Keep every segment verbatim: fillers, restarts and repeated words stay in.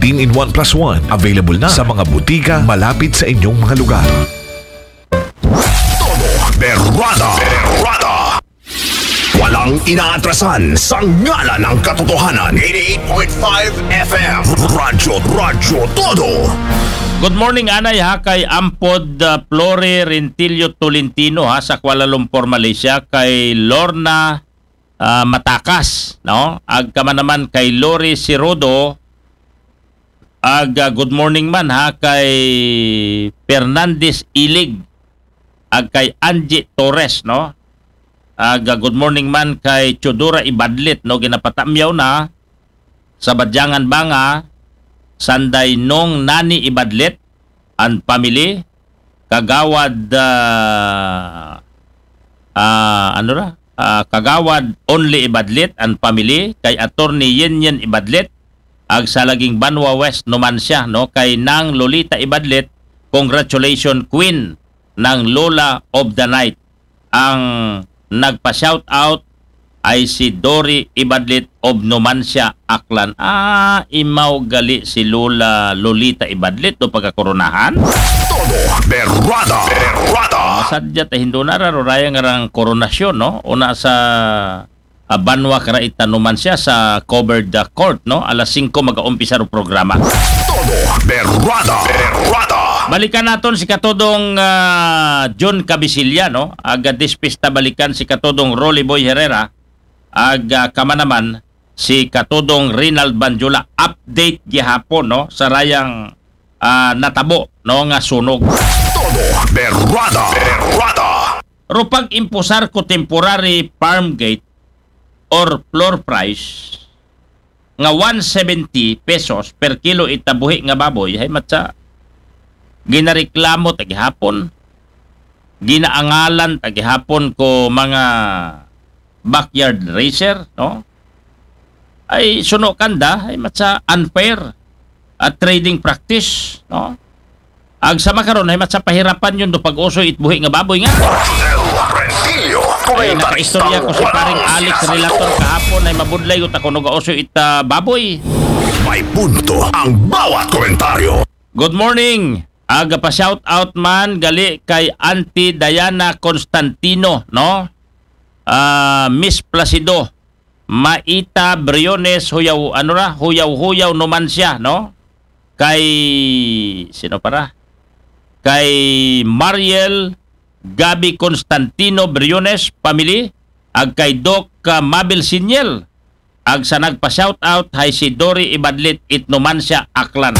fifteen in one plus one. Available na sa mga butika malapit sa inyong mga lugar. Todo Berwada. Berwada. Walang inaatrasan sa ngala ng katotohanan. eighty-eight point five F M. Radyo, Radyo Todo. Good morning, Anay, ha, kay Ampod uh, Flore Rentilio Tolentino, ha, sa Kuala Lumpur, Malaysia, kay Lorna uh, Matakas, no? Ag kama naman kay Lori Sirodo, ag uh, good morning man, ha, kay Fernandez Ilig, ag kay Angie Torres, no? Ag uh, good morning man kay Chodora Ibadlit, no? Ginapatamyaw na sa Badyangan Banga, Sanday Nong Nani Ibadlit and family, Kagawad uh, uh, ano ra? Uh, Kagawad Only Ibadlit and family, kay Attorney Yenyen Ibadlit, ag sa laging Banwa West Numancia, no? Kay Nang Lolita Ibadlit, congratulations Queen ng Lola of the Night. Ang nagpa-shout out ay si Dory Ibadlit of Numancia, Aklan. Ah, imaw gali si Lola Lolita Ibadlit do pagkakoronahan. Todo Berwada. Berwada. Sadya ta hindo na raro rayang ngarang koronasyon, no? Una sa uh, Banwa Karaita Numancia sa covered the court, no? alas singko mag-aumpisa ro programa. Todo Berwada. Berwada. Balikan naton si katodong uh, John Cabisilla, no? Aga dispista balikan si katodong Rolly Boy Herrera. Ag uh, kama naman si katodong Rinald Banjula, update gihapon, no, sa rayang uh, natabo, no, nga sunog. Todo Berwada. Berwada. Rupag impusar ko temporary farm gate or floor price nga one hundred seventy pesos per kilo itabuhi nga baboy, hay matsa ginareklamo tagihapon, ginaangalan tagihapon ko mga backyard racer, no? Ay suno kanda ay matsa unfair at trading practice, no? Ag sa makaron ay matsa pahirapan yun do pag-uso itbuhi nga baboy nga. Ay nakaistorya ko si paring Alex Relator kahapon ay mabudlay ko ako nag-uso it uh, baboy. May punto ang bawat komentaryo. Good morning. Aga pa shout out man gali kay Auntie Diana Constantino, no? Uh, Miss Placido, Maita Briones, huyaw, ano ra, huyaw-huyaw Numancia, no? Kay, sino para? Kay Mariel Gabi Constantino Briones, family, ag kay Doc uh, Mabel Sinyel, ag sa nagpa-shout out, hay si Dory Ibadlit, it Numancia, Aklan.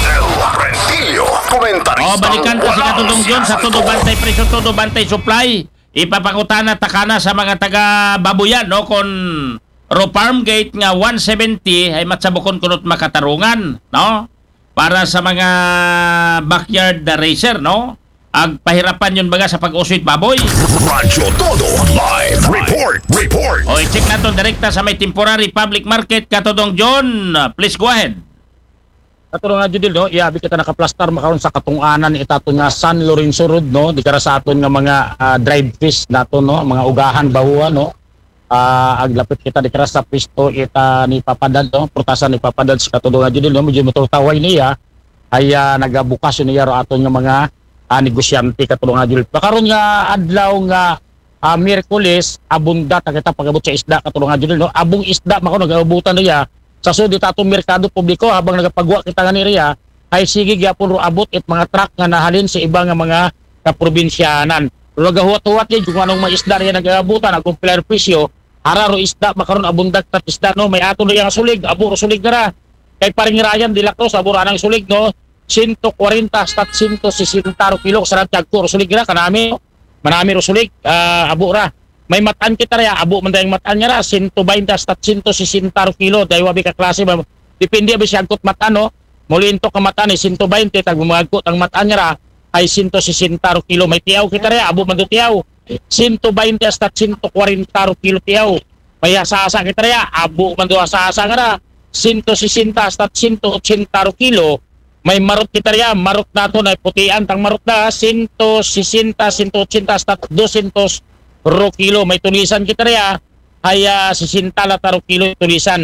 O, balikan ka si Katudong John sa todo bantay presyo, todo bantay supply. Ipapakutana takana sa mga taga babuyan, no, kon ro farm gate nga one hundred seventy ay matsabukon kunot makatarungan, no, para sa mga backyard racer, no, ag pahirapan yun baga sa pag-usoy baboy. Radyo Todo live report report. O i-check nato direkta sa may temporary public market. Katodong John, please go ahead. Katulong nga Judil, no, iabi kita nakaplastar makaroon sa katunganan itato nga San Lorenzo Road, no, di kara sa aton nga mga uh, drive fish nato, no, mga ugahan bahuan, no, uh, aglapit kita di kara sa pisto ita ni Papadal, no, prutasan ni Papadal sa katulong nga Judil, no, medyo matutaway niya ay uh, nagabukas niya ro aton nga mga uh, negosyante katulong nga Judil. Makaroon nga adlaw nga uh, Miyerkules abunda ta kita pagabot sa isda katulong nga Judil, no, abong isda makaroon nagabutan niya sa sudit atong merkado publiko habang nagapagwa kita nga niya ay sige gyapon ro abot it mga truck nga nahalin sa iba nga mga kaprobinsyanan. Nagahuwat-huwat yun kung anong mga isda rin nagabutan akong player presyo hara ro isda makaroon abundag tat isda, no, may aton ro yang sulig abo ro sulig na kay paring Ryan de la Cruz abo anang sulig, no, one hundred forty hasta one hundred sixty ro kilo sa tag ro sulig na kanami, no? Manami ro sulig uh, abo ra. May matan kita rin, abo man tayong matan niya ra, one hundred twenty hasta one hundred sixty kilo, dahil wabi ka klase, depende ba siya angkot matan, no? Mulinto ka matan, one hundred twenty, tag bumagkot ang matan niya ra, ay one hundred sixty kilo, may tiyaw kita rin, abo man do tiyaw, one hundred twenty hasta one hundred forty kilo tiyaw, may asasa kita rin, abo man do asasa nga ra, one hundred sixty hasta one hundred eighty kilo, may marot kita rin, marot nato na putian, tang marot na, one hundred sixty, one hundred eighty hasta two hundred ro kilo, may tulisan kita rin ay uh, sixty la taro kilo tulisan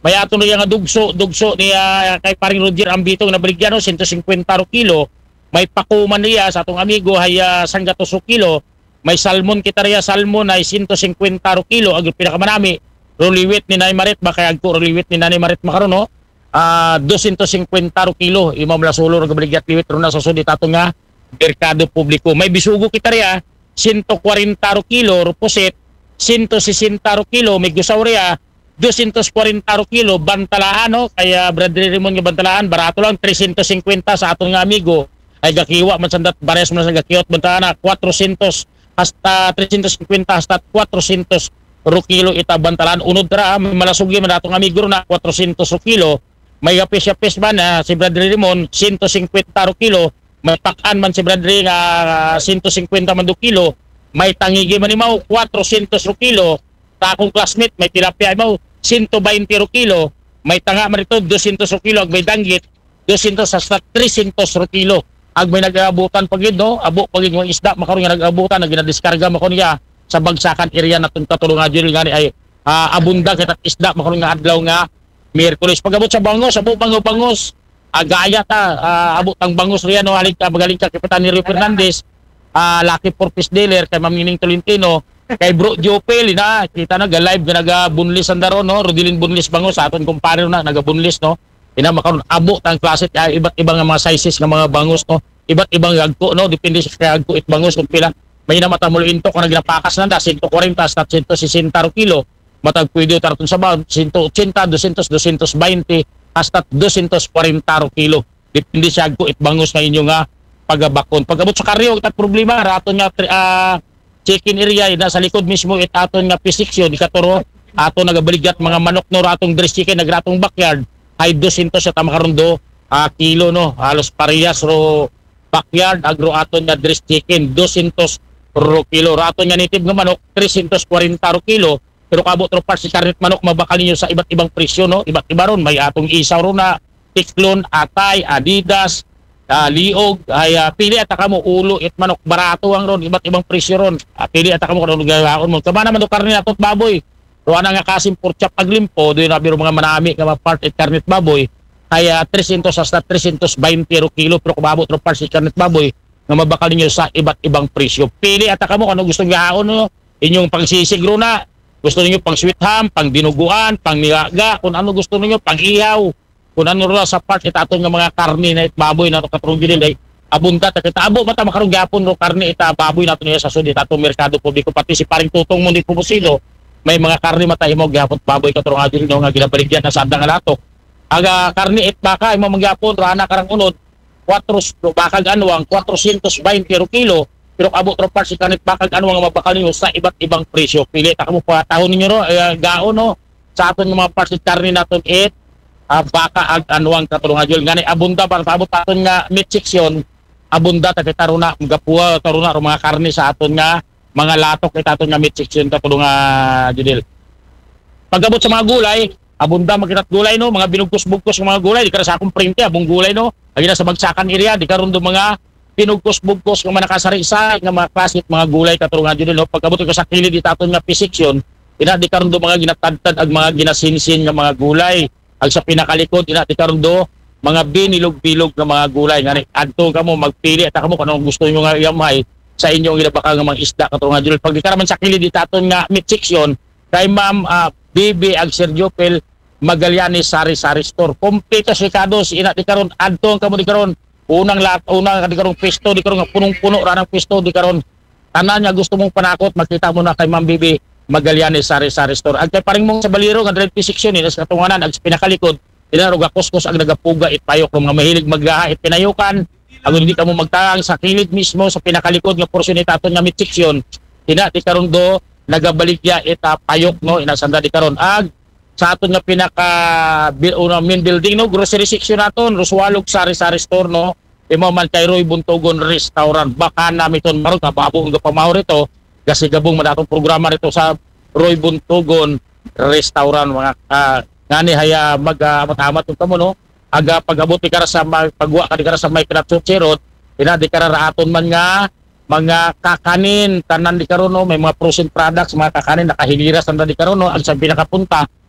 may ato na yung nga dugso, dugso ni ah, kay paring Roger Ambito na baligyan no, one fifty ro kilo. May pakuman niya sa atong amigo hay uh, sanggatos ro kilo. May salmon kita riya salmon ay one fifty ro kilo. Ang pinakamanami roliwit ni Nanay Marit baka agko roliwit ni Nanay Marit makaron no. Ah, uh, two hundred fifty ro kilo. Imam Lasulo ro baligyan liwit ro na sa sudit ato nga merkado publiko. May bisugo kita riya one forty ro kilo ro pusit, one sixty ro kilo may gusawriya two forty ro kilo bantalaan no kaya Bradley Raymond nga bantalaan barato lang three fifty sa aton nga amigo ay gakiwa man sandat bares man sa gakiot bantalaan four hundred hasta three fifty hasta four hundred ro kilo ita bantalaan unod ra may malasugi man atong amigo na four hundred ro kilo may gapis-yapis man na si Bradley Raymond one fifty ro kilo may pakan man si Bradley nga uh, one fifty man do kilo may tangigi man imaw four hundred ro kilo ta akong classmate may tilapia imaw one twenty ro kilo, may tanga man ito two hundred ro kilo, ag may danggit two hundred hasta three hundred ro kilo. Ag may nag-aabutan pagid no, abo pagid yung isda makaron nga nag-aabutan, nag ginadiskarga mako niya sa bagsakan area naton katulong nga diri ngani ay uh, abunda kita isda makaron nga adlaw nga Miyerkules. Pagabot sa bangos, abo bangos, agaya ta uh, abo tang bangos riya no halin ka magaling ka Kapitan Nerio Fernandez, uh, Lucky Porpoise Dealer kay Ma'am Nining Tolentino. Kay Bro Jopel na kita na ga live nga naga-bunlis ang daro no Rodilin Bunlis bango sa aton kumpare na naga-bunlis no ina makaron abo tang klase ay iba't ibang mga sizes nga mga bangos no iba't ibang gagko no depende sa gagko it bangos kung pila may na matamuloy into kung nagnapakas na da one forty hasta one sixty ro kilo matag pwede taratun sa bawd one eighty, two hundred, two twenty hasta two forty ro kilo depende sa gagko it bangos na inyo nga pagabakon pagabot sa karyo tat problema raton nga uh, check-in area na sa likod mismo it aton nga P six yun ikaturo aton nagabaligat mga manok no ratong dress chicken nagratong backyard ay two hundred sa tamakarondo uh, kilo no halos parehas ro backyard agro aton nga dress chicken two hundred ro kilo raton nga native nga manok three forty ro kilo pero kabot ro parts si karnet manok mabakal ninyo sa iba't ibang presyo no iba't iba ron may atong isaw ro na Tiklon, Atay, Adidas Uh, liog ay uh, pili at mo ulo it manok barato ang ron iba't ibang presyo ron uh, pili at mo kung gagaon mo kama naman do karne atot baboy ruwa na nga kasim pork chop aglimpo do na biro mga manami nga part it karnet baboy ay uh, three hundred hasta three twenty ro kilo pero kumabot ro part it karnet baboy nga mabakal ninyo sa iba't ibang presyo pili at mo kung ano gusto gahaon no inyong pangsisigro na gusto niyo pang sweet ham pang dinuguan pang nilaga kung ano gusto niyo pang ihaw kung ano ro sa part itaton nga mga karne na it baboy na to katrong gid ay abunda ta kita abo mata makarong gapon ro karne ita baboy nato niya sa sudit ato merkado publiko pati si paring tutong mo ni Pumusilo may mga karne mata imo gapon baboy katrong adil no nga ginabaligyan na sadang latok aga karne it baka imo magyapon rana karang unod four bakag anwang four twenty ro kilo pero abot ro part si kanit bakag anwang nga mabakal niyo sa iba't ibang presyo pili ta kamo pa tahon ninyo ro uh, gaon no sa aton nga mga parts karne naton it Uh, baka ag anuang katulungan yun ngani abunda para paabot aton nga meat section abunda ta taruna gapuwa taruna ro mga karne sa aton nga mga latok kay aton nga meat section katulungan judil pagabot sa mga gulay abunda makitat gulay no mga binugkos-bugkos mga gulay di kara sa akong printe abong gulay no lagi na sa bagsakan area di karon do mga binugkos-bugkos nga manakasari-sa nga mga klasit mga gulay katulungan judil no pagabot ko sa kilid di aton nga meat section ina di karon do mga ginatadtad ag mga ginasinsin nga mga gulay ag sa pinakalikod ina ti karon do mga binilog-bilog nga mga gulay ngani adto kamo magpili at kamo kung anong gusto niyo nga iamay sa inyong ginabaka nga mga isda katulong nga dili pag di karaman sa kilid ditaton nga meat section kay Ma'am uh, B B ag Sir Jopel Magallanes Sari Sari Store kompleto sikados ina ti karon adto kamo di karon unang lat unang di karon pwesto di karon nga punong-puno ra ng pwesto di karon tanan nga gusto mong panakot makita mo na kay Ma'am B B Magallanes Sari Sari Store. Ag kay paring mong sa baliro nga drive section ni sa katunganan ag pinakalikod ila ro gakuskos ag nagapuga it payok ng mga mahilig maggaha it pinayukan ag hindi ka mo magtaang sa kilid mismo sa pinakalikod nga porsyon ni taton nga meat section ina di karon do nagabaligya it uh, payok no inasanda di karon ag sa aton nga pinaka bil, una, main building no grocery section naton Roswalog Sari Sari Store no imo man kay Roy Buntogon Restaurant baka namiton maron ka babo nga pamahor ito kasi gabong man atong programa rito sa Roy Buntogon Restaurant mga uh, ngani haya mag uh, matamat kamo no aga pagabot di kara sa pagwa ka di kara sa may pinatsutsirot ina di kara raaton man nga mga kakanin tanan di karon no may mga frozen products mga kakanin nakahiliras na di karon no ang sa pinakapunta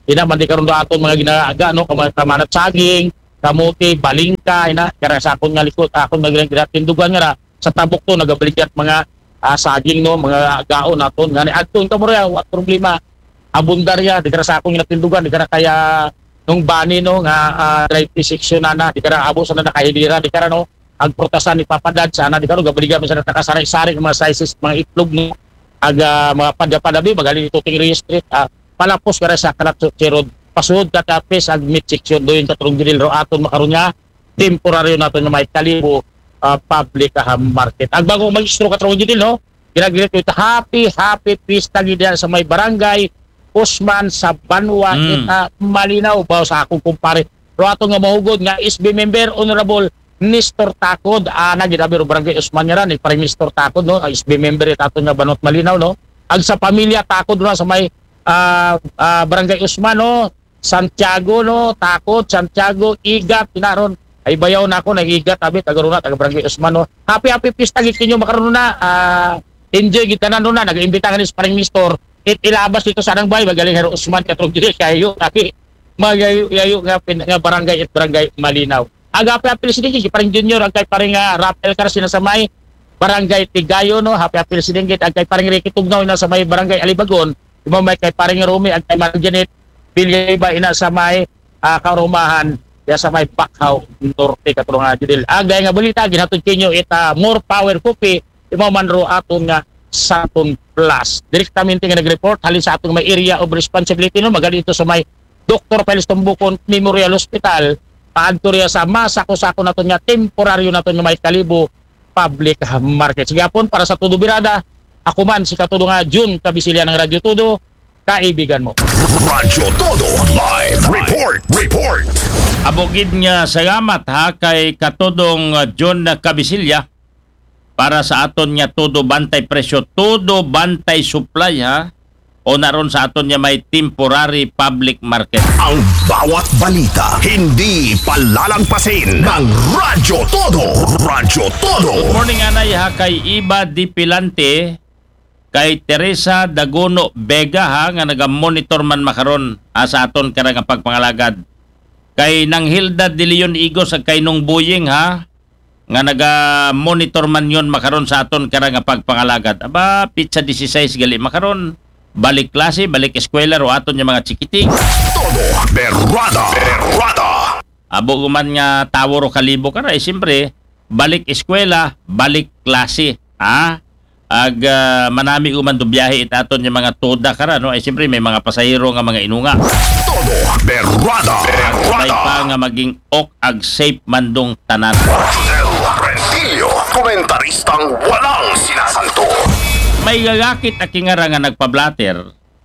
ina man di karon do aton mga ginaaga no kamay kamanat saging, kamuti, balingka ina kaya sa akon nga likod akon mga tindugan nga sa tabok to nagabalikat mga uh, saging no mga gaon naton ngani adton kamo ra wa problema abundarya di kara sa akon nga tindugan di kara kaya nung bani no nga uh, drive section na na di kara abo sa na nakahilira di kara no agprotasan ni papadad sana di karo gabaligan sa nakasari-sari mga sizes mga itlog no aga mga padapadabi magali tuting registry uh, palapos kara sa kanat road pasud ka tapis ag mid section do yung katrong gilil ro aton makaronya temporaryo naton na may kalibo uh, public uh, market ag bago magistro katrong gilil no ginagilit ito happy happy pista gidyan sa may barangay Usman sa Banwa mm. kita malinaw ba sa akong kumpare ro aton nga mahugod nga S B member honorable Nestor Takod ana ginabi ro barangay Usman nga ni Prime Minister Takod no S B member aton nga Banot Malinaw no ag sa pamilya Takod na sa may Uh, uh, Barangay Usman no Santiago no Takot Santiago Igat pinaron ay bayaw na ako nag-igat abi taga runa taga Barangay Usman no happy happy pista gid kinyo makaron na uh, enjoy gid tanan na nag-imbita ni Sparring Mister it ilabas dito sa nang bay magaling hero Usman katrong dili kayo aki magayo yayo nga, nga barangay at Barangay Malinaw aga happy happy siding gid Parang Junior ang kay paring uh, Rafael Carcina sa may Barangay Tigayo no happy happy siding gid ang kay paring Ricky Tugnaw na sa may Barangay Alibagon mo may kay paring Rumi at kay Maring Janet Bilyay ba ina sa may uh, karumahan ya sa may Bakhaw Norte katulong nga didil agay nga balita ginhatod kinyo ita more power copy imo man ro aton nga Saturn Plus direktamente nga nag-report halin sa atong may area of responsibility no magali ito sa may Doctor Peles Tumbukon Memorial Hospital paadto riya sa masako-sako naton nga temporaryo naton nga may kalibo public market sige apon para sa tudo birada ako man si Katudo nga June kabisilya ng Radyo Todo, kaibigan mo. Radyo Todo Live Report, Report. Abogid nga salamat ha kay Katudong John Kabisilya para sa aton nga todo bantay presyo, todo bantay supply ha. O naron sa aton nga may temporary public market. Ang bawat balita hindi palalampasin ng Radyo Todo. Radyo Todo. Good morning anay ha kay Iba Dipilante, kay Teresa Dagono Vega ha nga naga-monitor man makaron ha, sa aton karang pagpangalagad. Kay Nang Hilda De Leon Igos ag kay Nung Buying ha nga naga-monitor man yon makaron sa aton karang pagpangalagad. Aba pizza sixteen gali makaron balik klase, balik eskwela ro aton yung mga chikiting. Todo Berrada. Berrada. Abo guman nga tawo ro kalibo kara eh siyempre balik eskwela, balik klase ha. Ag uh, manami uman do biyahe itaton yung mga toda kara no ay siyempre may mga pasahero nga mga inunga. Todo Berrada. May pa nga maging ok ag safe mandong tanan. Del Rentillo, komentaristang walang sinasanto. May gagakit akingara nga nagpablatter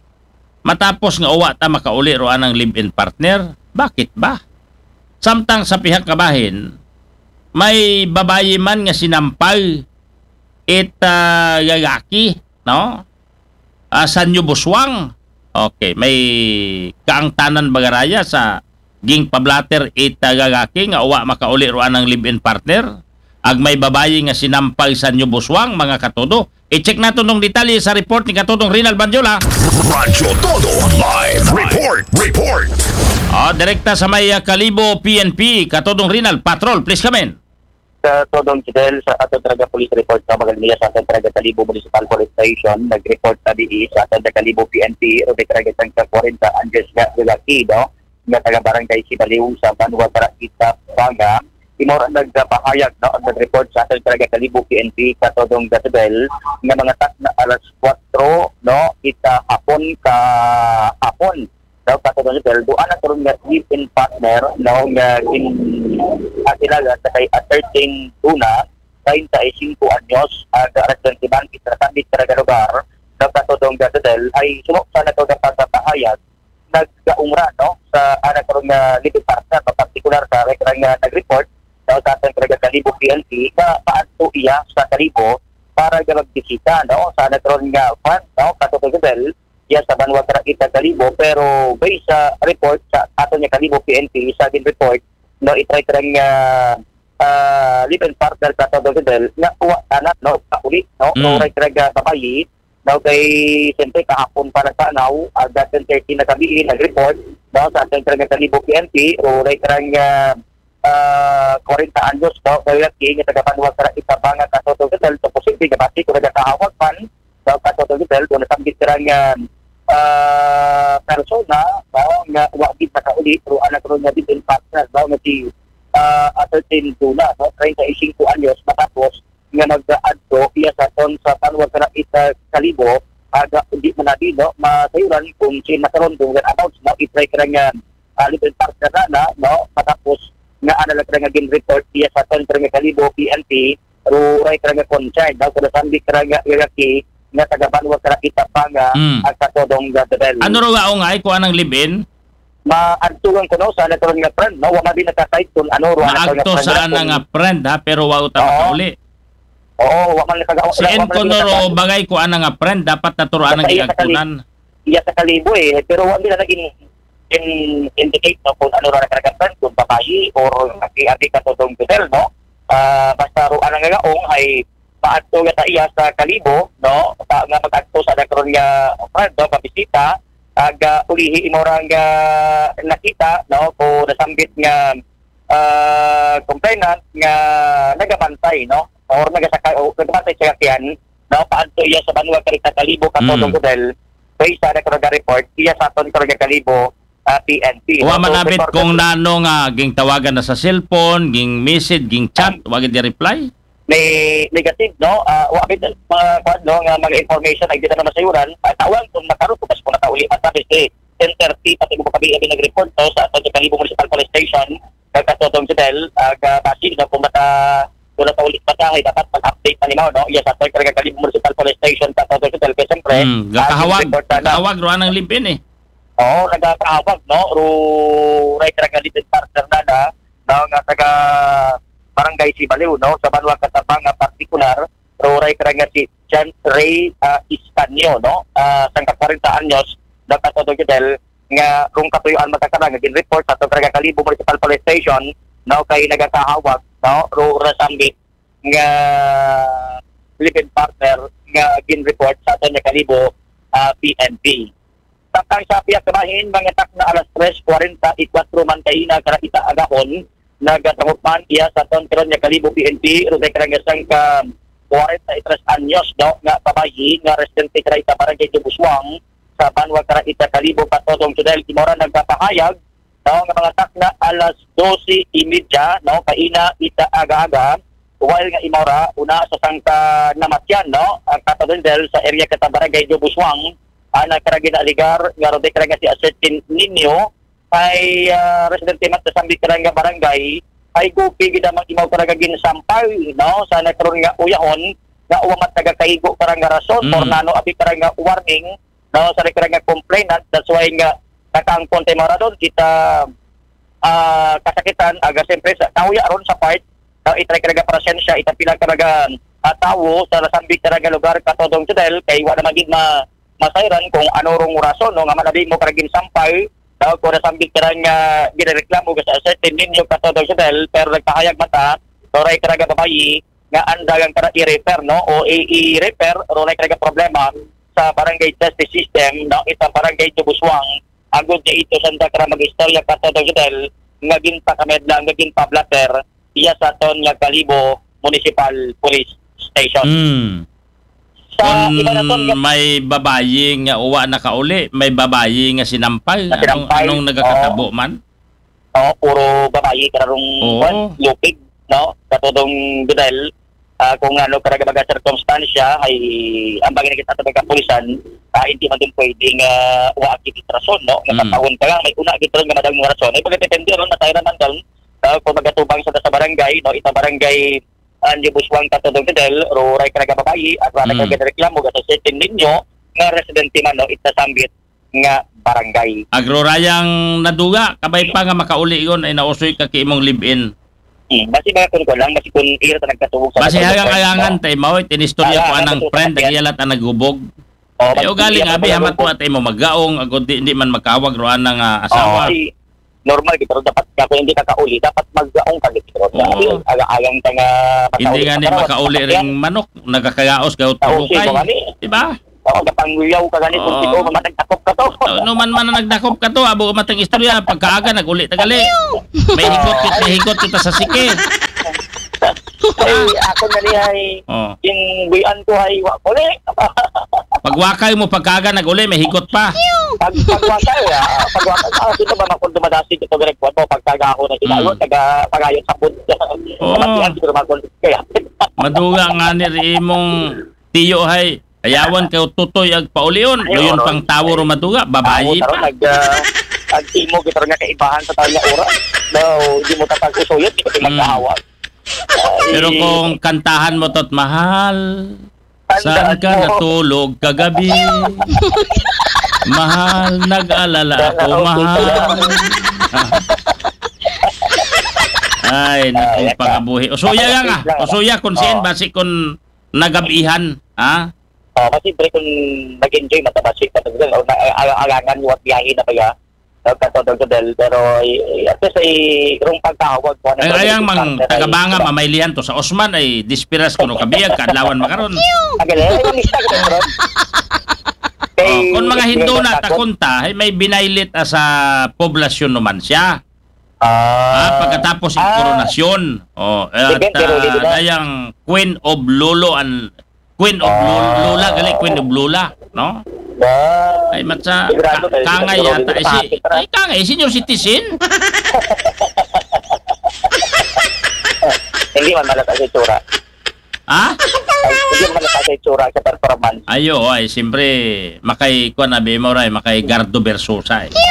matapos nga uwa ta makauli ro anang live-in partner. Bakit ba? Samtang sa pihak kabahin may babayi man nga sinampay it uh, gagaki, no? Uh, Sanyo Buswang. Okay, may kaangtanan bagaraya sa ging pablater it uh, gagaki nga uwa makauli ro anang live-in partner. Ag may babayi nga sinampay Sanyo Buswang mga katodo. I-check nato nung detalye sa report ni Katodong Rinal Bandiola. Radyo Todo Live Report, Report. Oh, direkta sa may uh, Kalibo P N P, Katodong Rinal Patrol, please come in. Sa Todong Chidel sa ato talaga police report sa Magalmilla sa ato talaga Kalibo Municipal Police Station nag-report na di sa ato talaga Kalibo P N P o di talaga sa forty Andes nga Lulaki no nga taga barangay Sibaliw sa Banwa Parakita Banga imora nagpahayag no ang nag-report sa ato talaga Kalibo P N P sa Todong Chidel nga mga tas na alas four no ita hapon ka hapon daw katulad nito doon ang turun nga live-in partner no nga in atilaga sa kay thirteen tuna thirty-five anyos aga residentiban kita samit sa lugar daw katulad nga dahil ay sumok sa nato nga pagpapahayag naggaumra no sa anak turun nga live-in partner particular sa rekra nga nag-report daw sa ating talaga Kalibo P N P ka paadto iya sa Kalibo para galagbisita no sa anak turun nga fan no katulad nga ya sa Banwa Parakita Kalibo pero based sa report sa ato niya Kalibo P N P sa din report no itry try nga uh, live-in partner ka to dodel na uwa anak no pauli no Mm. no right try nga babayi daw kay siyempre kahapon para sa anaw, aga ten thirty na gabi nag-report daw sa ating Trega Kalibo P N P o ray karang uh, forty anyos daw kay laki nga taga Banwa kara itabanga katotong hotel so posible nga basi kung nagkahawag pan daw katotong hotel kung nasambit karang uh, persona daw nga wagit na kauli pero anak ron nga din partner daw nga si uh, Attorney Dula no thirty-five anyos matapos nga nag-adto iya sa ton sa Banwa kara ita Kalibo aga hindi man natin no masayuran kung sin nakaroon kung about na i-try ka nga uh, little partner na na no matapos nga ana lang nga gin report iya sa ton nga Kalibo P N P ruray ka nga concern daw kada sambi ka nga iraki nga taga Banwa kara Itapanga Mm. at katodong Gatabel. Ano ro nga ay kuan ang live-in? Maadtugan ko no sa nakaroon nga friend no wala din nakasite kung ano ro Maagto sa ana nga friend ha pero wa uta Oo. makauli. Oo, wa man nakaga. Si Enconoro bagay ko ana nga friend dapat naturuan ang Basta iya sa giagtunan. iya sa Kalibo eh pero wala na naging in indicate no kung ano ra nakaragan kung babayi or aki-aki katodong hotel no Ah, basta ro ana nga gaong ay paadto nga ta iya sa Kalibo no pa nga mag-adto sa nakaroon nga friend no pabisita aga ulihi imo ra nga nakita no ko nasambit nga ah complainant nga nagabantay no or nagasakay o nagbantay sa kakyan no paadto iya sa Banwa Karita Kalibo katodong Mm. hotel kay sa nakaroon nga report iya sa aton karong Kalibo uh, P N P Wa no? So, manabit report- kung nano nga ging tawagan na sa cellphone, ging message, ging chat, wa gid reply. may negative no uh, wa bit mga kwan no nga mga information ay dito na masayuran at tawag kung nakaroon ko pas kung nakauli at tapos eh ten thirty pati mo kabi abi nag-report to sa ato sa Kalibo Municipal Police Station katotong hotel aga basi na kung mata kung nakauli patahay dapat mag-update pa nimo no iya sa ato sa Kalibo Municipal Police Station katotong hotel kasi siyempre Hmm, ah, gakahawag, yung report na- gakahawag ro anang live-in eh. Oo, nagkakahawag, no? Ro, right na nga little partner na na, no? Nga taga Barangay Sibaliw, no? Sa Banwa Katabanga particular, ro, right na nga si John Ray uh, Istanyo, no? Uh, sangka forty anyos, nakatodong hotel, nga rong katuyuan magkakarang, naging report sa itong Kalibo Municipal Police Station, no? Kay nagkakahawag, no? Ro, rasambit, nga live-in partner, nga gin report sa itong Kalibo uh, P N P. Takang sa piyak kamahin, mga tak na alas tres forty-four man kayo na karaita agahon, nagatangot man iya sa ton karon nga Kalibo P N P, ro kay karangasang ka forty-three anyos no nga babayi nga residente karaita barangay Buswang sa Banwa Karaita Kalibo patotong tudel imora nagpapahayag no nga mga tak na alas twelve thirty no kaina ita aga-aga while nga imora una sa sangka namatyan no ang katodel sa area kata barangay Buswang ana karagin aligar nga rode karanga si Asetin Ninyo ay uh, residente mat sa sambi karanga barangay ay gupi gid ang imaw karaga ginsampay no sa nagkaroon nga uyahon nga uwamat taga kaigo karanga rason Mm. or nano abi karanga warning no sa karanga complainant that's why nga nakaangkon tay maradon kita ah kasakitan aga siyempre sa tawya ron sa part na itry karanga presensya itapilang karanga uh, tawo sa sambi karanga lugar katodong tudel kay wala magig ma masayran kung ano rong rason no nga manabing mo karagin sampay daw ko na sambit karang nga girereklamo sa certain ninyo katodong hotel pero nagpahayag mata oray karaga babayi nga andagang kara i-repair no o i-repair oray karaga problema sa barangay justice system no itang barangay Buswang agud niya ito sanda kara mag-istorya katodong hotel nga ginta kamed lang nga ginta blatter iya sa ton nga Kalibo Municipal Police Station. Hmm. Sa Kung iba na ton nga may babayi nga uwa na kauli, may babayi nga sinampay, Na anong, sinampay, anong nagakatabo man? no, puro babae karong Oo. kwan, lupig, no, katodong bidel, ah, kung ano karaga baga circumstansya ay ang bagay na kita tabaga pulisan, ah, hindi man din pwedeng uh, uakit rason, no, Mm. nakatawon ka lang, may una agit rin nga madang mga rason, ay pagkatitindi ron, natay naman doon, uh, kung magatubang sa sa barangay, no, ita barangay Anjo Buswang katodong bidel, ruray karaga babae, at wala Mm. karaga reklamo, gato sitin ninyo, nga residente man, no, itasambit nga barangay. Agrorayang naduga, kabay pa nga makauli yun ay nausoy ka ki imong live-in. Hmm, basi ba kun ko lang basi kun ira ta nagkatubog sa Basi hagang ayangan tay mao tinistorya ko Ah, anang ah, friend ah, nagyalat ang nagubog. Oh, Ay ugaling abi hamat to atay mo maggaong agod di, di man magkawag ro anang uh, asawa. asawa. Normal gid pero dapat ka kung hindi ka kauli dapat maggaong ka gid pero Oo. aga-agang ta nga Hindi nga ni makauli ring manok, nagakagaos ka Tausi utubukay. mo gani. Diba? Oo, kapangwiyaw ka ganit kung Oo. sino mamatagtakop ka to. Oh, no man man na nagdakop ka to, abo matang istorya pagkaaga naguli tagali. May higot kit, may higot kita sa sike. Ay, ako na niya ay Oh. yung buyan ko ay wakuli. Pagwakay mo pagkaaga naguli, may higot pa. Pag pagwakay, ah, pagwakay, ah, sino ba makon dumadasi dito direct po to pagkaga ako na sila, Mm. taga pagayon sa pud. Oo. Matiyan siguro makon kaya. Maduga nga ni ri imong tiyo hay. Ayawan kay tutoy ag paulion. Ay, Luyon oron. pang tawor maduga, babayi Ako, pa. nag uh, ag imo kita nga kaibahan sa tanya oras. No, hindi mo tatag-usuyot, hindi ka Mm. magkahawag. Ay, Pero kung kantahan mo tot mahal, saan tandaan ka mo. natulog kagabi? Mahal, nag-alala ako, Sana, okay, mahal. salamat. Ay, naku, pangabuhi. Usuya nga nga. Usuya kung siyan, Oo. basi kung nagabihan. Ha? Oh, kasi pre kung nag-enjoy matabasik ka talaga o na ang- alangan mo at biyahe na kaya katodog del pero eh, at least ay rung pagkahawag ko Ay, ayang mang tagabanga mamaylihan to sa Osman ay dispiras kuno kabiyag kadlawan makaron. Agad ay yung lista ko ron. Oh, kung mga Hindu na takunta, ay may binaylit ah, sa poblasyon naman siya. Ah, pagkatapos yung ah, koronasyon. Oh, at Sige, pero hindi uh, na. dayang Queen of Lolo and Queen of Ah. Lula, Lula gali Queen of Lula, no? Ba, Ay matsa Sigurado ka, tayo, kangay sigurado yata ay dito si sa akin, ay kangay senior citizen. hindi man malata sa itsura. Ha? Ay, hindi man malata sa itsura sa performance. Ayo ay siyempre makay ko na be mo ray makay Gardo Versosa. Eh.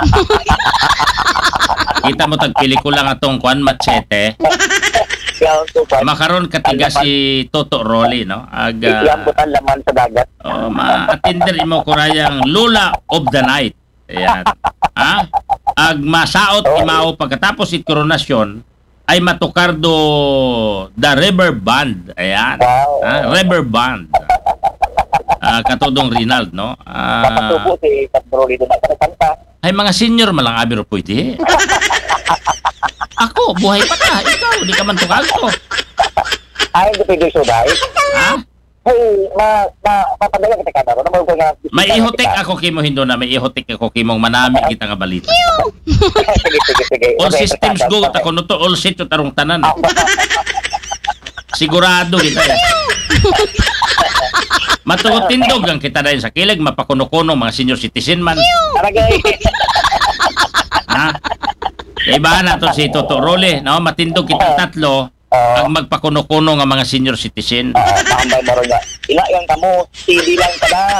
Kita mo tag pelikula nga tong Juan Machete. Kaya ang tupan, Makaron katiga si Toto Rolly, no? Ag iyang butan laman sa dagat. oh, ma-attender imo kurayang Lula of the Night. Ayan. Ha? Ag masaot imaw pagkatapos it koronasyon ay matukardo the River Band. Ayan. Wow. Ha? River Band. Ah, katudong Rinald, no? Ah, Mapatubo si Patroli doon na kanta. ay mga senior malang abiro pwede. Ako, buhay pa ta. Ikaw, di ka man tukag to. Ay, hindi pwede suday. Ha? Hey, ma, ma, mapadala kita ka na. Naman ko nga. May ihotek ako kimo hindo na may ihotek ako kimong manami kita nga balita. Sige, sige, sige. All Okay, systems okay. go ta kuno to all set tarong tanan. Ah, Sigurado kita. Eh. Matugot tindog ang kita dahil sa kilig mapakuno-kuno mga senior citizen man. Talagay. Ha? Iba na to si Toto Rolly, no? Matindog kita tatlo ang magpakuno-kuno nga mga senior citizen. Ah, tambay mo rin nga. Ila yung kamo, T V lang ka na.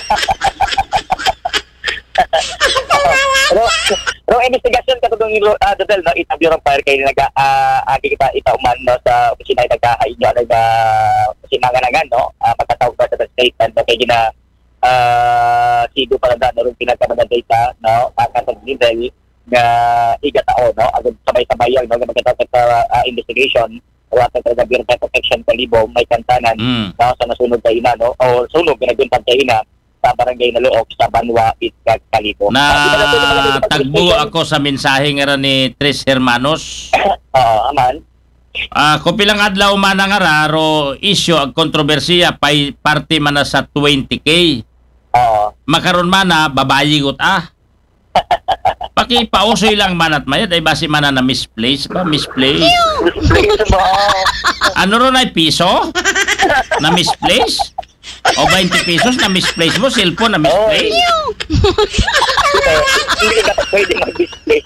pero, pero investigasyon ka itong uh, Dodel, no? Itabyo ng fire kayo naga, uh, agi kita itauman, no? Sa opisina ay nagka-ain nyo, nag, uh, sinanganangan, no? Uh, pagkatawag ka sa statement, no? Kaya gina, uh, sigo pala na, no? Pinagkaman na data, no? Makasag Dodel, nga iga tao, no? Agad sabay-sabay yan, no? Magkatawag sa uh, investigation, o at sa Bureau of Protection Kalibo, may kantanan, Mm. no? Sa nasunog kayo na, no? O sunog, ginaguntag kayo na, sa barangay na Luok, sa Banwa, Itcag, Kalibo. Na tagbo ako sa mensahe nga ra ni Tres Hermanos. Oo, aman. Ah, ko pilang adlaw man nga ra ro issue ag kontrobersiya pay parte man na sa twenty K. Oo. Makaron man na babayi gut ah. Pakipausoy lang manat mayad ay basi man na misplace ba misplace. Please mo. Ano ron ay piso? Na misplace? O twenty pesos na misplace mo, cellphone na misplace? Eh, Hindi ka pwede mag-display.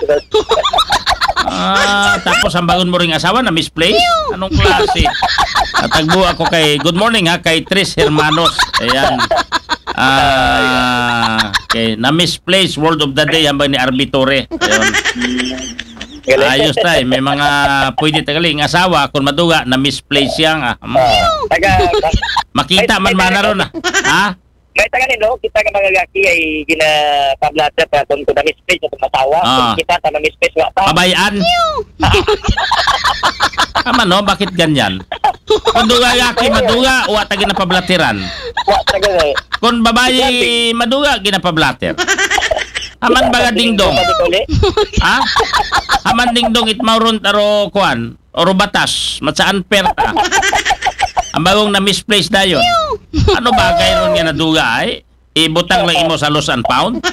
Ah, tapos ang bagon mo ring asawa na misplace? Anong klase? Natagbo ako kay, good morning ha, kay Tres Hermanos. Ayan. Ah, okay, na misplace word of the day hambang ni Arbitore. Ayun. Ayos tayo, may mga pwede tagaling asawa kung maduga na misplace yang ah. Hmm. Taga, Makita man man na ron ah. Ha? may taga nino, kita nga mga gaki ay gina-pablata pa kung kung na-misplace na itong masawa. Ah. Kung kita ta na-misplace nga pa. Pabayaan. Tama no, bakit ganyan? Maduga yaki maduga, uwa ta ginapablatiran. Wa talaga eh. Kung babayi maduga, ginapablater. Haman baga dingdong. Ha? Haman dingdong itmauron taro kuan, oro batas, matsaan perta. Ang bagong na misplace dayon. Ano bagay ron nga naduga ay? Ibutang lang imo sa lost and found?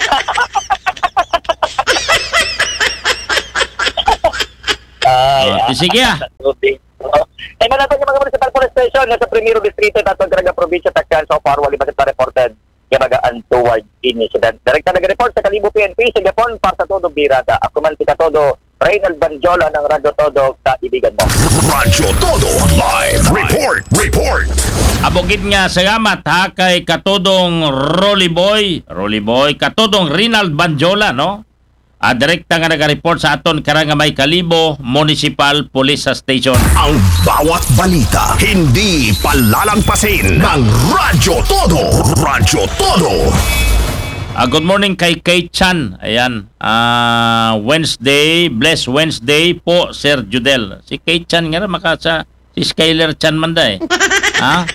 Ay, Oh, sige ah. Ay, manatag yung mga municipal police station na sa Primero Distrito at ang Caraga Provincia Takyan so far wali ba kita reported kaya toward incident. Direkta nag-report sa Kalibo P N P sa Japon para sa todo birada. Ako man si Katodo Reynald Banjola ng Radyo Todo kaibigan mo. Radyo Todo Live Report Report Abogid nga salamat ha kay Katodong Rolly Boy, Rolly Boy, Katodong Rinald Banjola, no? Ah, direkta nga nag-report sa aton karang may Kalibo Municipal Police Station. Ang bawat balita hindi palalampasin ng Radyo Todo. Radyo Todo. Ah, good morning kay Kay Chan. Ayan. Ah, Wednesday, blessed Wednesday po, Sir Judel. Si Kay Chan nga maka sa si Skyler Chan man da eh. Ha?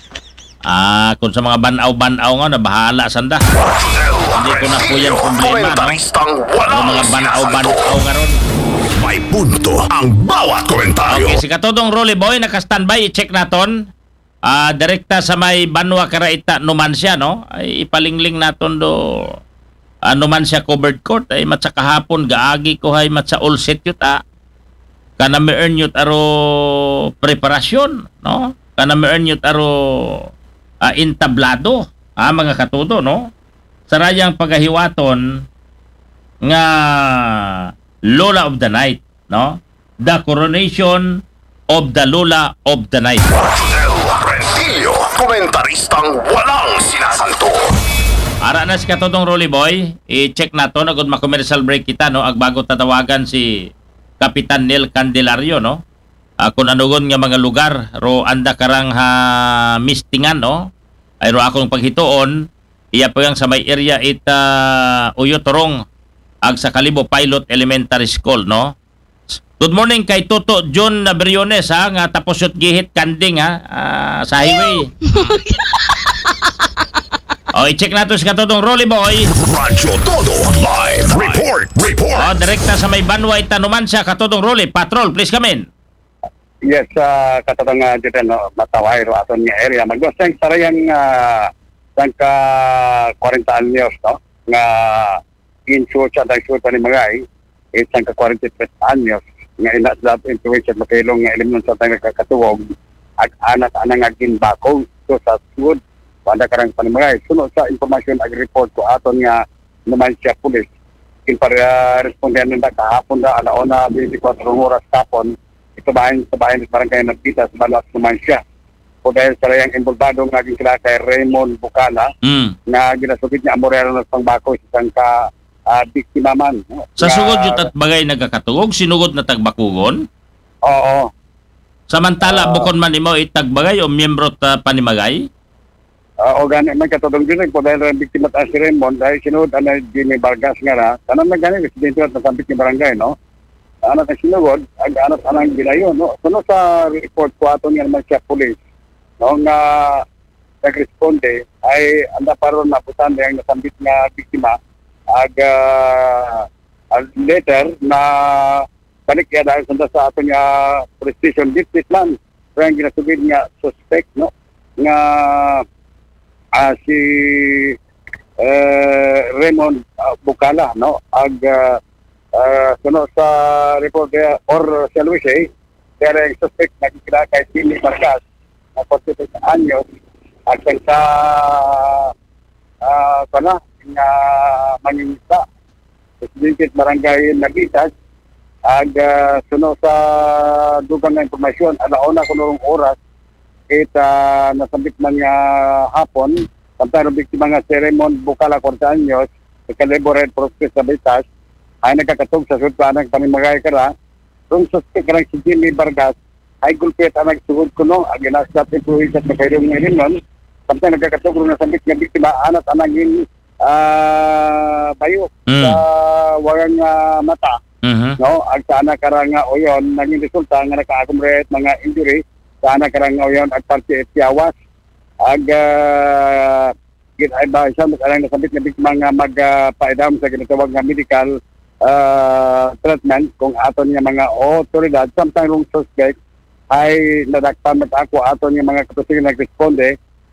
Ah, kung sa mga banaw-banaw nga na bahala sanda. Hindi ko na po yan problema, no? Yung mga banaw-banaw nga ron. May punto ang bawat komentaryo. Okay, si Katodong Rolly Boy, naka-standby, i-check naton. Ah, direkta sa may Banwa Karaita Numancia, no? Ay ipalingling naton do ah, Numancia covered court ay matsa kahapon gaagi ko hay matsa all set yut ah. Kana me earn yut aro preparasyon, no? Kana me earn yut aro ah, entablado, ah, mga katudo, no? Sarayang pagahiwaton nga Lola of the Night, no? The coronation of the Lola of the Night. Rentillo, komentaristang walang sinasanto. Ara na si Katodong Rolly Boy, i-check na to, nagod ma-commercial break kita, no? Agbago tatawagan si Kapitan Neil Candelario, no? Uh, kung anugon nga mga lugar, ro anda karang ha mistingan, no? Ay ro akong paghitoon, iya po yung sa may area ita Uyotorong, ag sa Kalibo Pilot Elementary School, no? Good morning kay Toto John Briones, ha, nga tapos yut gihit kanding, ha, uh, sa highway. O, i-check nato si Katodong Rolly Boy. Radyo Todo Live Report Report O, direkta sa may Banwa Itanuman siya, Katodong Rolly. Patrol, please come in. Yes, uh, katotong nga dito, no, mataway ro aton nga area. Magdoseng sarayang uh, sangka forty anyos, no, nga insure siya dahil sure pa ni Magay, eh, sangka forty-three anyos, nga ina sa intuition, makilong nga elimin sa tayo kakatuwog, at anak anang agin bakong, so sa sud, wanda karang panimagay. Sunod sa informasyon ag report ko aton nga naman siya pulis. In para respondan na kahapon da alauna twenty-four oras tapon ito bahin sa bahin sa barangay nagpita sa balat naman siya. O dahil sa rayang involvado nga naging sila kay Raymond Bucala Mm. na ginasugid niya amorero ng pangbako sa isang ka uh, biktima man. Sa Nga- sugod yun at bagay nagkakatugog, sinugod na tagbakugon. Oo. Samantala, Ah. bukon man imo itagbagay o miyembro ta panimagay. Uh, o gani man katulong din po dahil ang biktima ta si Raymond dahil sinod ana Jimmy Vargas nga ra tanang na gani residente at nasambit ni barangay no ana ta sinugod ag anak anang gilayo no kuno sa report ko aton nga naman siya police no nga nagresponde ay anda paron na putan yang nasambit nga biktima ag uh, ag later na balik ya dahil sanda sa aton nga police station district man pero ang ginasugid nga suspect no nga Ah, si uh, Raymond uh, Bucala no ag uh, uh, kuno sa report uh, or sa Luis eh pero yung suspect nakikita kay Jimmy Vargas na forty-six anyos at sa uh, kana nga mangingisda presidente barangay Nagitas ag uh, suno sa dugang nga impormasyon alauna kuno oras kita nasambit man nga hapon samtang biktima nga si Raymond Bucala forty anyos Kalibo Red Cross sa Bitas ay nagkakatog sa sudpa ng panimagay kara kung suspect karang si Jimmy Vargas ay gulpit ang nagsugod kuno ang ginasdat employees at nakairong nga nun samtang nagkakatog rin nasambit nga biktima anak anangin uh, bayo Mm. sa wagang uh, mata Mhm. no ag sana karang nga oyon naging resulta nga naka-accumulate mga injury sana karang ngayon at parte itiawas ag uh, git ay ba siya mas alang nasabit na biktima nga magpaidam sa ginatawag nga medical uh, treatment kung aton nga mga otoridad samtang rong suspect ay nadakpan mat ako aton nga mga katusigan nagresponde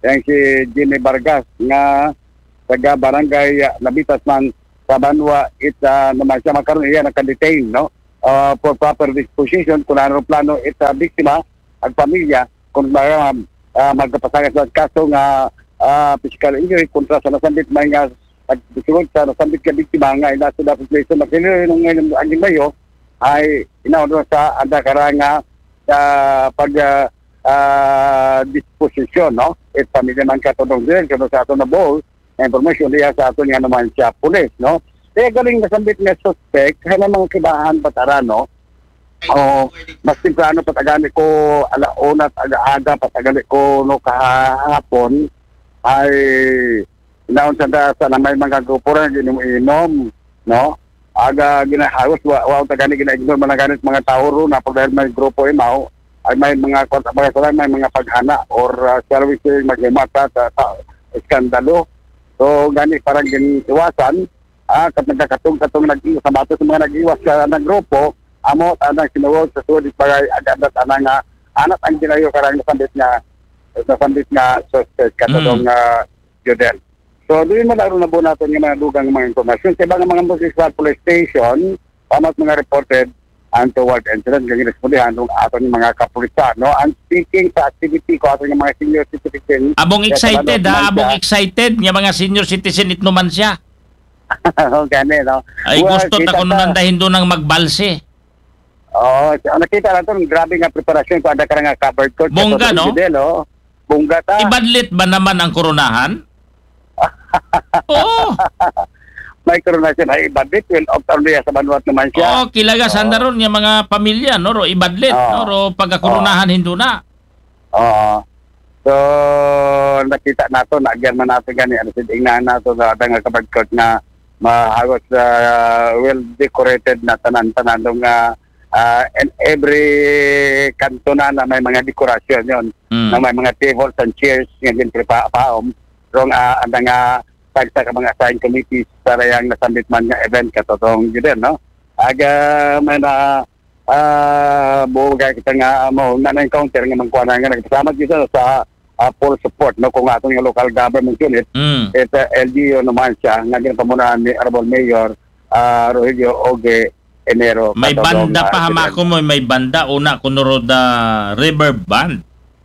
yang si Jimmy Vargas nga taga barangay uh, Nabitas man sa Banwa it uh, naman siya makaroon iya naka-detain no uh, for proper disposition kung ano plano it uh, biktima at pamilya kung uh, uh, magkapasagas sa kaso nga uh, physical injury kontra sa nasambit may nga at bisigod sa nasambit ka biktima nga ina sa dapat place makilin ng ngayon ang mayo ay inaon sa ada karanga uh, pag uh, uh, disposition no it pamilya man katulong din kung sa ato na ball information diya sa ato nga naman siya pulis no kaya galing nasambit nga suspect kaya na mga kibahan patara no o mas temprano patagali ko alauna at aga-aga patagali ko no kahapon ay inaon sa sa na may mga grupo rin inom no aga ginahawos wa, wa tagani gina-ignore man ganit mga tao ro na pag dahil may grupo imaw ay may mga mga mga may mga paghana or uh, service magmata sa, sa iskandalo. So gani parang giniwasan ah kat nagkatong-katong nag-iwas sa bato sa mga nag-iwas sa ng grupo amo anang sinuwag sa sudit bagay agadat anang uh, anak ang ginayo karang nasambit nga nasambit nga suspect katong mm. uh, Jodel. So doon mo laro na po natin yung mga dugang mga informasyon sa ibang mga Municipal Police Station pamat mga reported untoward incident ganyan respondihan ng ato ng mga kapulisan no and speaking sa activity ko ato ng mga senior citizen abong excited ha abong excited nga mga senior citizen itno man siya gani no ay well, gusto ta kuno nandahin doon ng magbalse oh nakita na to grabe nga preparasyon ko ada ka nga covered court bongga no modelo bongga ta ibadlit ba naman ang koronahan oh may coronation ay ibadlit well of Tarlia sa Banuat naman siya. Oh, kilaga sanda ron yung mga pamilya no ro ibadlit oh. no ro pagkakoronahan oh. hindo na. Oo. Oh. So nakita nato na agyan man nato gani ano sid ingnan nato na nga kabag court na mahagos uh, well decorated na tanan-tanan nga uh, and every kanto na, na may mga dekorasyon yon mm. na may mga tables and chairs nga din prepaom rong uh, ang nga pagsa ka mga assigned committees para yung nasambit man nga event katotong yun no aga may na uh, buga kita nga mo na na-encounter nga magkuha na nga nagkasama kita sa uh, full support no kung atong yung local government unit mm. it uh, L G U naman siya nga ginapamunahan ni Honorable Mayor uh, Rogelio Oge Enero may banda pa hamako mo may banda una kunuro da river band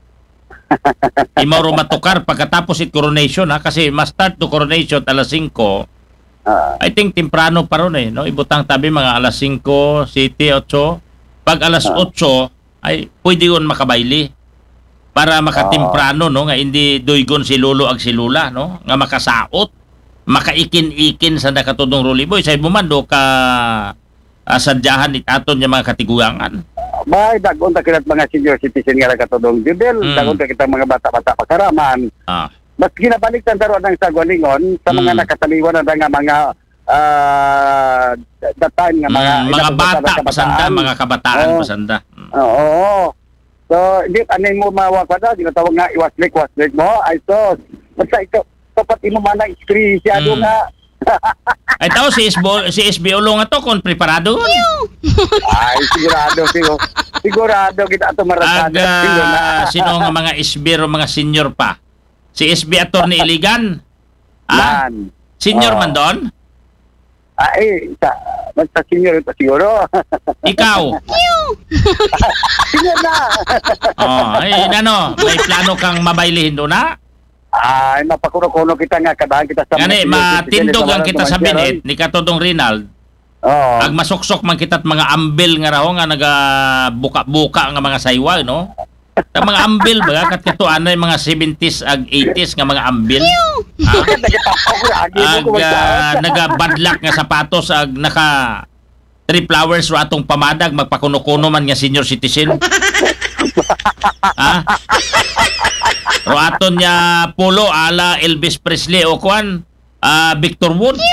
Imaw matukar pagkatapos it coronation ha kasi mas start to coronation alas singko. Uh, I think temprano pa ron eh no ibutang tabi mga alas singko, city eight. Pag alas uh, eight ay pwede yon makabayli para makatemprano no nga hindi duygon si lolo ag si lula no nga makasaot makaikin-ikin sa nakatudong ruliboy sa bumando ka uh, sadyahan itaton niya mga katiguangan. May dagon ta kinat mga senior citizen nga katudong Judel, mm. dagon ta kita mga bata-bata pagkaraman. Ah. Mas ginabalik tan taro ng sagwalingon sa mga mm. nakataliwan na nga mga uh, that time nga mga mm, mga bata pasanda, mga kabataan oh. pasanda. Mm. Oo. Oh, so di anay mo mawag pa daw ginatawag nga iwaslik waslik mo ay so basta ito dapat imo man ang experience mm. nga ay tao si S B O, si S B O lo nga to kon preparado. Ay sigurado siguro. Sigurado kita ato maratado. Aga, sino nga mga S B o mga senior pa? Si S B Attorney Iligan? Ah, man. Senior oh. man doon? Ay, sa basta senior ito siguro. Ikaw? Senior na. Oh, ay ano, may plano kang mabaylihin doon na? Ay, mapakuno-kuno kita nga kadaan kita sa Gani, matindog ang kita sa binit ni Katodong Rinald. Oh. Ag masuksok man kita't mga ambil nga raho nga naga buka-buka nga mga saywa no. Ta mga ambil ba kat kato anay mga seventies ag eighties nga mga ambil. Ag uh, naga-badlak nga sapatos ag naka three flowers ro atong pamadag magpakuno-kuno man nga senior citizen. Ha? Ro aton nya polo ala Elvis Presley o kwan uh, Victor Wood.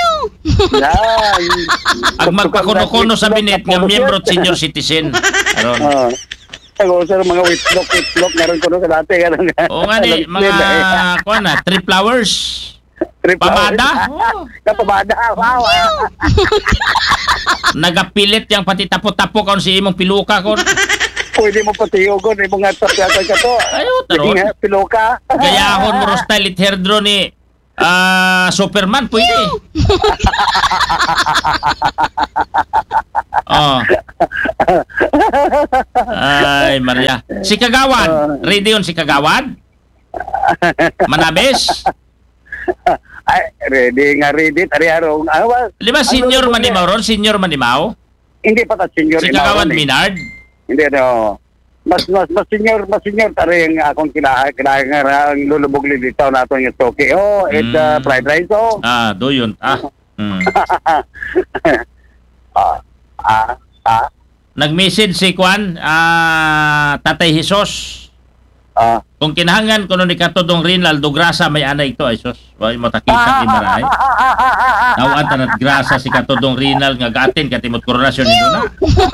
Ag magpakuno-kuno sa binit nga miyembro senior citizen. Aron. Oh. Ako sa mga witlok witlok meron ko no sa dati karon. O nga ni mga kwan na three flowers. Three pamada. Oh. Pamada. Wow. Nagapilit yang pati tapo-tapo kon si imong piluka kon. Pwede mo patiyugon, eh, mga tapyatan ka to. Ayaw, taron. Sige nga, piloka. Gayahon mo ro style it hairdro ni ah, Superman, pwede. Oh. Ay, Maria. Si Kagawad. Ready yun si Kagawad? Manabes? Ay, ready nga, ready. Tari arong, ano ba? Lima senior manimaw ron? Senior manimaw? Hindi pa ta senior. Si inaw Kagawad ron, eh. Minard? Hindi, no. Mas, mas, mas senior, mas senior tari yung akong kinahay, kinahay nga ang lulubog lilitaw na itong yung toki. Oh, it, uh, Mm. fried rice, oh. Ah, do yun. Ah. Mm. ah, ah, ah, Nag-message si Kwan, ah, Tatay Jesus. ah. Kung kinahangan ko ni Katodong Rinaldo Grasa may anay ito ay sus. Wala mo takita imaray. Nawaan tanat grasa si Katodong Rinal nga gatin katimot koronasyon nito na.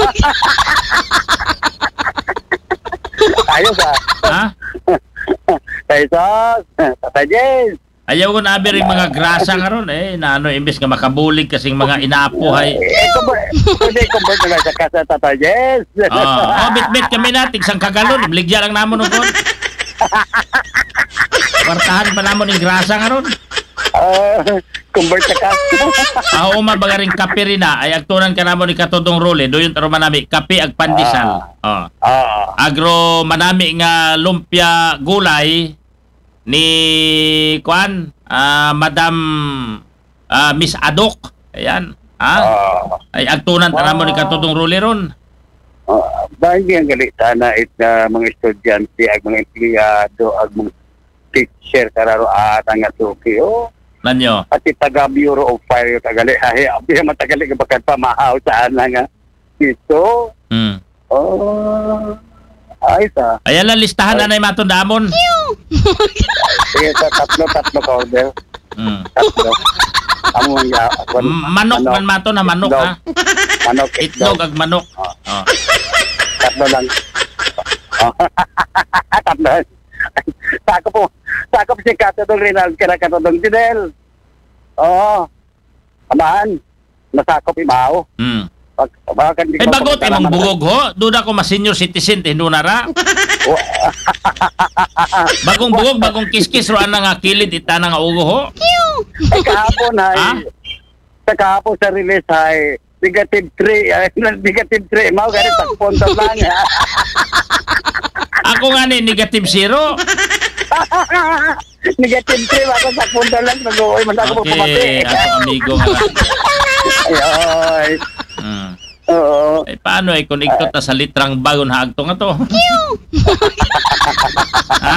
Ayos, ah. Ha? Kaisos, Tatay Jess. Ayaw ko na abir yung mga grasa nga ron eh. Na ano, imbes nga makabulig kasing mga inaapuhay. Eh, convert, pwede convert na lang sa kasa, Tatay Jess. Oh, oh bit-bit kami natin isang kagalon. Ibligya lang namon nun. Kwartahan pa namon yung grasa nga ron. Ah, convert sa kasa. Ako mabagaring kape rin na ay agtunan ka namon ni Katodong Role. Doon taro manami kape ag pandesal. Oh. Ah, Agro manami nga lumpia gulay ni Kwan, ah, Madam ah, Miss Adok. Ayan. Ha? ah. Ay agtunan ta namon ni Katodong Role ron. Uh, Dahil ang galit sana it na mga estudyante ag mga empleyado ag mga teacher kararo at ang atuki o Nanyo. at itaga Bureau of Fire tagali ay abi matagali ka bakit pamahaw saan na nga ito Hmm. oh ay sa Ayan lang listahan na na yung matundamon. sige sa tatlo tatlo ka order Hmm. tatlo among ya M- Manok man mato na manok itlog. ha. manok Itlog ag manok. Oh. tatlo lang oh. tatlo sakop po sakop si Katodong Rinaldo kaya Katodong Fidel oo amahan nasakop ibaw Hmm. Pag, baka hindi Ay ko bagot pagkakalaman imong na- bugog ho. Duda ko mas senior citizen tindo na ra. Bagong bugog, bagong kiskis ro ana nga kilid ita na nga ugo ho. ay kahapon ay Ha? sa kahapon sa release ay negative three ay negative three mau gani takpon ta lang Ako nga ni negative zero. negative three ako takpon ta lang nag-uwi man ako Okay, pumati ako amigo nga. ay ay Hmm. oo Ay paano ay kung iktot na sa litrang bagon haagto nga to. Ha?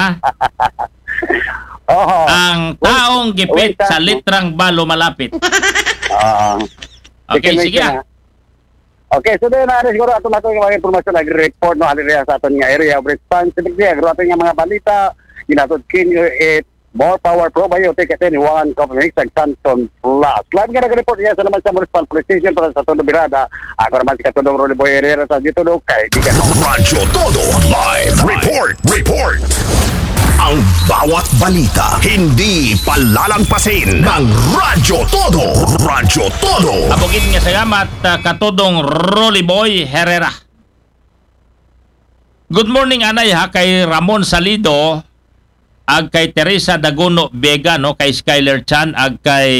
oo Ang taong gipit Wait, ah. sa litrang balo malapit. oo Okay, sige ah. Okay, so doon na siguro ato nato yung mga impormasyon nag-report no area sa aton nga area of responsibility agro aton nga mga balita ginatod kinyo it more power probiotic at any one company sa Santon Plus. Live nga nag-report niya sa naman sa Municipal Police Station para sa Tondo Birada. Ako naman si Katodong Rolly Boy Herrera sa dito do kay Digan. Radyo Todo Live Report Report ang bawat balita hindi palalampasin ng Radyo Todo Radyo Todo Abogin nga salamat uh, Katodong Rolly Boy Herrera. Good morning anay ha kay Ramon Salido ag kay Teresa Dagono Vega no kay Skyler Chan ag kay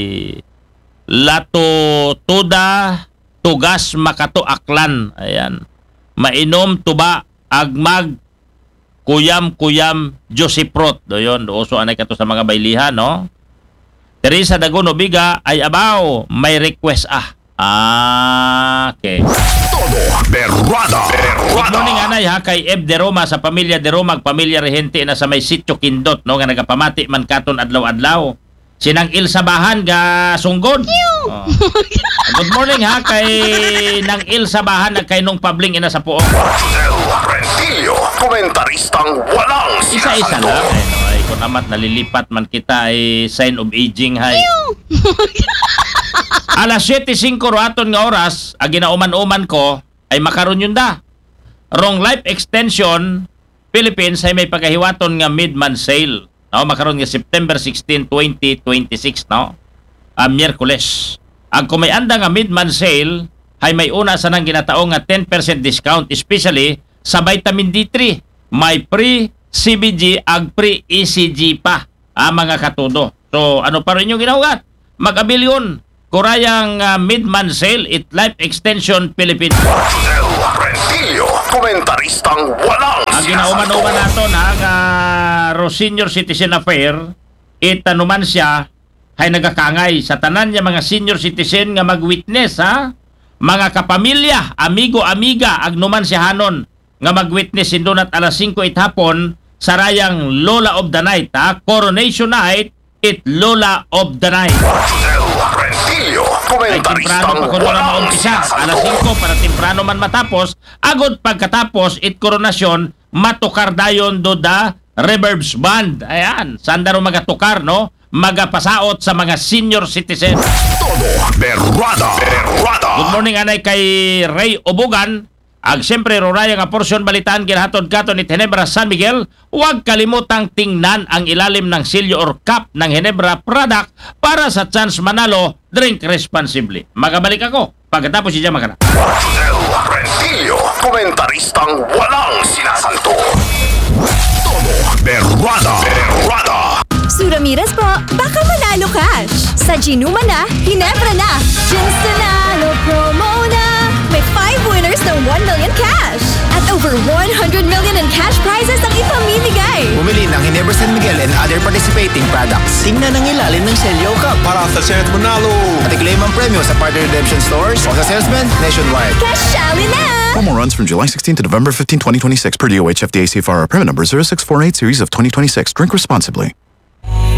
Lato Tuda Tugas Makato Aklan. Ayan. Mainom tuba ag mag kuyam-kuyam Josiprot. Do yon, uso anay kato sa mga baylihan no. Teresa Dagono Vega ay abaw may request ah. Ah, okay. Todo Berrada Good morning anay ha kay Eb de Roma sa pamilya de Roma, pamilya rehente na sa may sitio Kindot no nga nagapamati man katon adlaw-adlaw. Sinang Ilsabahan ga sunggod. Oh. Good morning ha kay nang Ilsabahan na kay nung pabling ina sa puong. Del Rentillo komentaristang walang Isa-isa lang. Ay, no, ay kung namat nalilipat man kita ay sign of aging hay. Alas siyete singko ro aton nga oras, ag ginauman-uman ko ay makaron yun da. Wrong Life Extension Philippines ay may pagkahiwaton nga mid-month sale. No, makaron nga September sixteen, twenty twenty-six no. Ah, Miyerkules. Ang kung may anda nga mid-month sale ay may una sa nang ginataong nga ten percent discount especially sa vitamin D three. May pre-C B G ag pre-E C G pa, ah, mga katudo. So, ano pa rin yung ginahugat? Mag-abil yun. Kurayang uh, mid-month sale, It Life Extension Philippines. Rodel Rentillo, komentaristang walang Ang ginauman-uman nato na ang uh, Senior Citizen Affair, itanuman siya, ay nagakangay sa tanan niya mga senior citizen nga mag-witness, ha? Mga kapamilya, amigo-amiga, agnuman si Hanon, nga mag-witness indunat alas singko it hapon sa rayang Lola of the Night, ha? Coronation Night, it Lola of the Night. Rodel Rentillo, Ay temprano komentaristang pa kuno na walang maumpisa, alas sinasanto. singko para temprano man matapos, agod pagkatapos it koronasyon, matukar dayon do da Reverbs Band. Ayan, sandaro magatukar, no? Magapasaot sa mga senior citizen. Todo Berrada. Berrada. Good morning anay kay Ray Obugan. Ag siyempre roraya nga porsyon balitaan ginahatod kato ni Ginebra San Miguel. Huwag kalimutang tingnan ang ilalim ng silyo or cup ng Ginebra product para sa chance manalo. Drink responsibly. Magabalik ako pagkatapos siya makana. Rodel Rentillo, komentaristang walang sinasanto. Todo Berrada. Berrada. Suramiras po, baka manalo cash. Sa Ginuma na, Ginebra na. Gins Nanalo promo na. May five winners ng one million cash. At over one hundred million in cash prizes ang ipamimigay. Bumili ng Ginebra San Miguel and other participating products. Tingnan ang ilalim ng Selyo Cup para sa chance manalo. At i-claim ang premyo sa partner redemption stores o sa salesman nationwide. Cashali na! Promo runs from July sixteenth to November fifteenth, twenty twenty-six per D O H F D A C F R permit number zero six four eight series of twenty twenty-six. Drink responsibly.